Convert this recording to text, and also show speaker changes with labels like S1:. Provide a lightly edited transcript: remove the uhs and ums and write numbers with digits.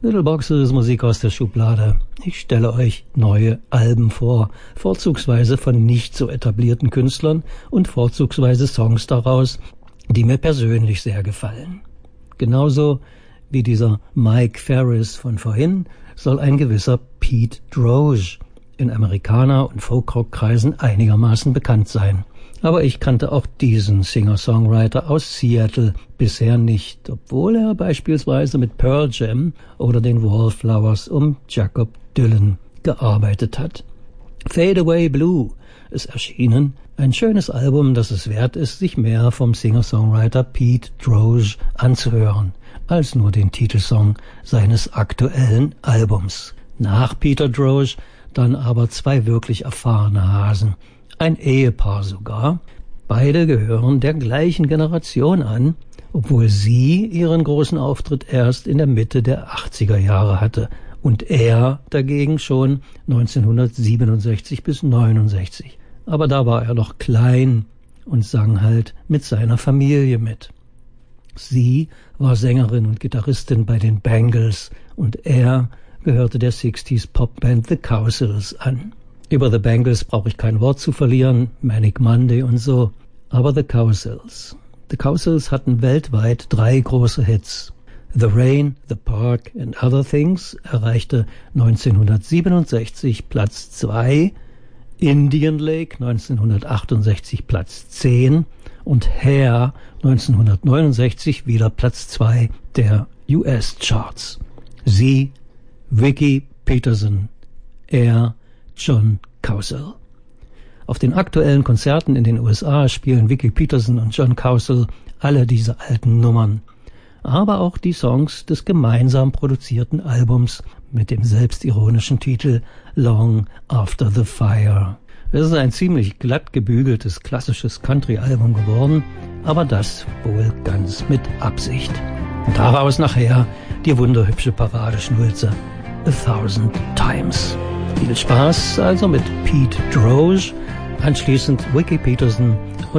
S1: Little Boxes, Musik aus der Schublade. Ich stelle euch neue Alben vor, vorzugsweise von nicht so etablierten Künstlern und vorzugsweise Songs daraus, die mir persönlich sehr gefallen. Genauso wie dieser Mike Ferris von vorhin soll ein gewisser Pete Droge in Amerikaner- und Folkrock-Kreisen einigermaßen bekannt sein. Aber ich kannte auch diesen Singer-Songwriter aus Seattle bisher nicht, obwohl er beispielsweise mit Pearl Jam oder den Wallflowers um Jakob Dylan gearbeitet hat. Fade Away Blue ist erschienen, ein schönes Album, das es wert ist, sich mehr vom Singer-Songwriter Pete Droge anzuhören, als nur den Titelsong seines aktuellen Albums. Nach Peter Droge dann aber zwei wirklich erfahrene Hasen. Ein Ehepaar sogar. Beide gehören der gleichen Generation an, obwohl sie ihren großen Auftritt erst in der Mitte der 80er Jahre hatte und er dagegen schon 1967 bis 69. Aber da war er noch klein und sang halt mit seiner Familie mit. Sie war Sängerin und Gitarristin bei den Bangles und er gehörte der 60s Popband The Cowsills an. Über The Bangles brauche ich kein Wort zu verlieren, Manic Monday und so. Aber The Cowsills. The Cowsills hatten weltweit 3 große Hits. The Rain, The Park and Other Things erreichte 1967 Platz 2, Indian Lake 1968 Platz 10 und Hair 1969 wieder Platz 2 der US-Charts. Sie, Vicky Peterson, er, John Cowsill. Auf den aktuellen Konzerten in den USA spielen Vicky Peterson und John Cowsill alle diese alten Nummern, aber auch die Songs des gemeinsam produzierten Albums mit dem selbstironischen Titel Long After the Fire. Es ist ein ziemlich glatt gebügeltes, klassisches Country-Album geworden, aber das wohl ganz mit Absicht. Und daraus nachher die wunderhübsche Paradeschnulze A Thousand Times. Viel Spaß also mit Pete Droge, anschließend Vicky Peterson